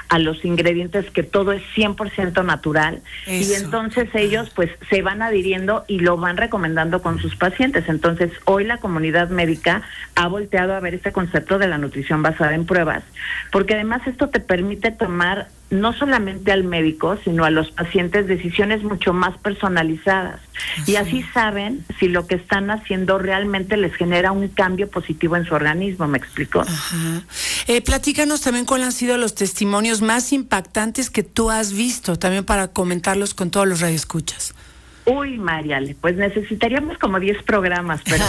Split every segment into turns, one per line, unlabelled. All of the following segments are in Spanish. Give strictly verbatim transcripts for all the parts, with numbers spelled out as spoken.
a los ingredientes, que todo es cien por ciento natural. Eso. Y entonces ellos pues se van adhiriendo y lo van recomendando con sus pacientes. Entonces hoy la comunidad médica ha volteado a ver este concepto de la nutrición basada en pruebas, porque además esto te permite tomar no solamente al médico, sino a los pacientes decisiones mucho más personalizadas. Así. Y así saben si lo que están haciendo realmente les genera un cambio positivo en su organismo, ¿me explico?
Ajá. Eh, platícanos también cuáles han sido los testimonios más impactantes que tú has visto, también para comentarlos con todos los radioescuchas.
Uy, Mariale, pues necesitaríamos como diez programas, pero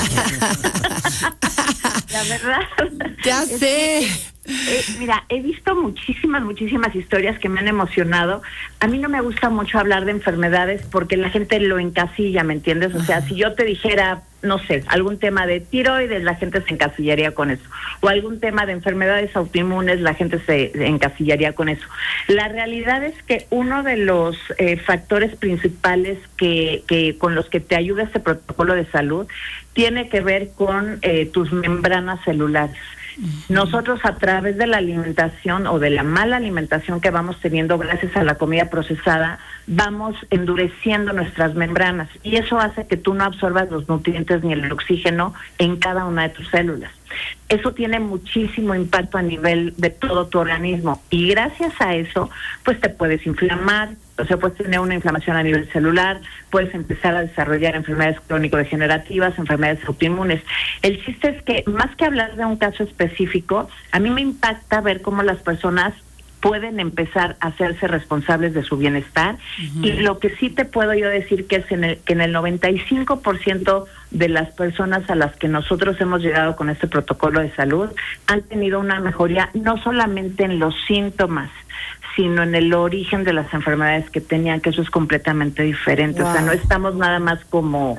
la verdad...
Ya sé.
Eh, mira, he visto muchísimas, muchísimas historias que me han emocionado. A mí no me gusta mucho hablar de enfermedades porque la gente lo encasilla, ¿me entiendes? O sea, Ajá. si yo te dijera, no sé, algún tema de tiroides, la gente se encasillaría con eso. O algún tema de enfermedades autoinmunes, la gente se encasillaría con eso. La realidad es que uno de los eh, factores principales que, que con los que te ayuda este protocolo de salud tiene que ver con eh, tus membranas celulares. Nosotros, a través de la alimentación o de la mala alimentación que vamos teniendo gracias a la comida procesada, vamos endureciendo nuestras membranas, y eso hace que tú no absorbas los nutrientes ni el oxígeno en cada una de tus células. Eso tiene muchísimo impacto a nivel de todo tu organismo, y gracias a eso pues te puedes inflamar, o sea, puedes tener una inflamación a nivel celular, puedes empezar a desarrollar enfermedades crónico-degenerativas, enfermedades autoinmunes. El chiste es que, más que hablar de un caso específico, a mí me impacta ver cómo las personas pueden empezar a hacerse responsables de su bienestar. Uh-huh. Y lo que sí te puedo yo decir que es en el, que en el noventa y cinco por ciento de las personas a las que nosotros hemos llegado con este protocolo de salud han tenido una mejoría, no solamente en los síntomas, sino en el origen de las enfermedades que tenían, que eso es completamente diferente. Wow. O sea, no estamos nada más como,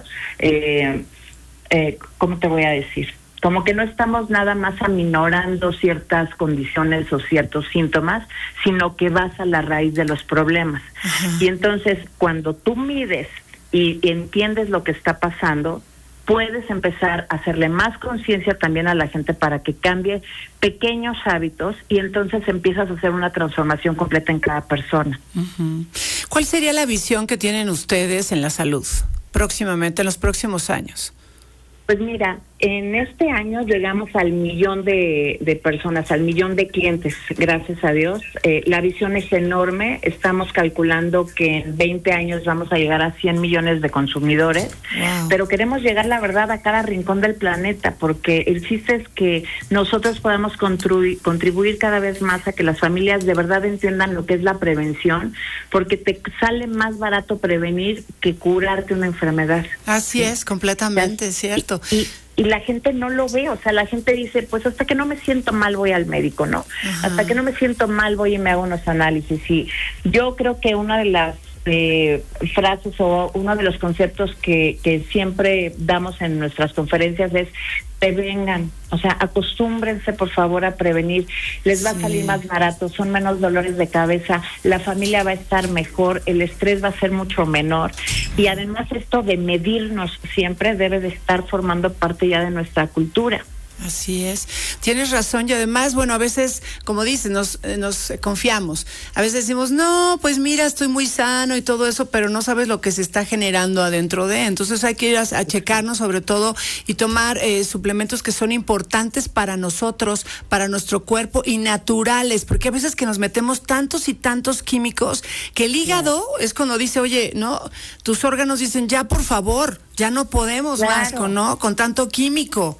eh, eh, ¿cómo te voy a decir? Como que no estamos nada más aminorando ciertas condiciones o ciertos síntomas, sino que vas a la raíz de los problemas. Uh-huh. Y entonces, cuando tú mides y, y entiendes lo que está pasando, puedes empezar a hacerle más conciencia también a la gente para que cambie pequeños hábitos, y entonces empiezas a hacer una transformación completa en cada persona.
Uh-huh. ¿Cuál sería la visión que tienen ustedes en la salud próximamente, en los próximos años?
Pues mira, en este año llegamos al millón de, de personas, al millón de clientes, gracias a Dios. Eh, la visión es enorme. Estamos calculando que en veinte años vamos a llegar a cien millones de consumidores. Wow. Pero queremos llegar, la verdad, a cada rincón del planeta, porque el chiste es que nosotros podamos contribu- contribuir cada vez más a que las familias de verdad entiendan lo que es la prevención, porque te sale más barato prevenir que curarte una enfermedad.
Así ¿sí? es, completamente, es cierto.
Y, y la gente no lo ve, o sea, la gente dice, pues hasta que no me siento mal voy al médico, ¿no? Ajá. Hasta que no me siento mal voy y me hago unos análisis. Y yo creo que una de las eh, frases o uno de los conceptos que, que siempre damos en nuestras conferencias es: prevengan, o sea, acostúmbrense por favor a prevenir, les va sí. a salir más barato, son menos dolores de cabeza, la familia va a estar mejor, el estrés va a ser mucho menor, y además esto de medirnos siempre debe de estar formando parte ya de nuestra cultura.
Así es, tienes razón, y además, bueno, a veces, como dices, nos, nos confiamos, a veces decimos, no, pues mira, estoy muy sano y todo eso, pero no sabes lo que se está generando adentro de, entonces hay que ir a, a checarnos sobre todo y tomar eh, suplementos que son importantes para nosotros, para nuestro cuerpo y naturales, porque a veces que nos metemos tantos y tantos químicos que el hígado yeah. es cuando dice, oye, no, tus órganos dicen, ya por favor, ya no podemos claro. más con, ¿no? con tanto químico.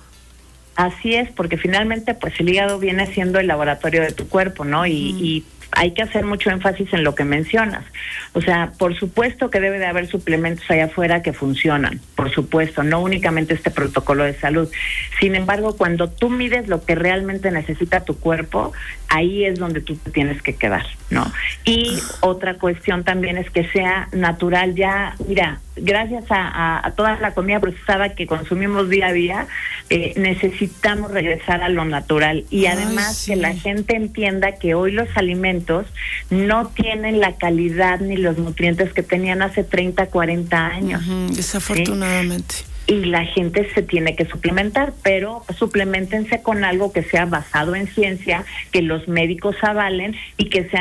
Así es, porque finalmente pues el hígado viene siendo el laboratorio de tu cuerpo, ¿no? Y, mm. y hay que hacer mucho énfasis en lo que mencionas. O sea, por supuesto que debe de haber suplementos allá afuera que funcionan, por supuesto, no únicamente este protocolo de salud. Sin embargo, cuando tú mides lo que realmente necesita tu cuerpo, ahí es donde tú te tienes que quedar, ¿no? Y otra cuestión también es que sea natural. Ya, mira, gracias a, a, a toda la comida procesada que consumimos día a día, eh, necesitamos regresar a lo natural. Y Ay, además sí. que la gente entienda que hoy los alimentos no tienen la calidad ni los nutrientes que tenían hace treinta, cuarenta años.
Uh-huh, desafortunadamente.
¿Sí? Y la gente se tiene que suplementar, pero suplementense con algo que sea basado en ciencia, que los médicos avalen y que sea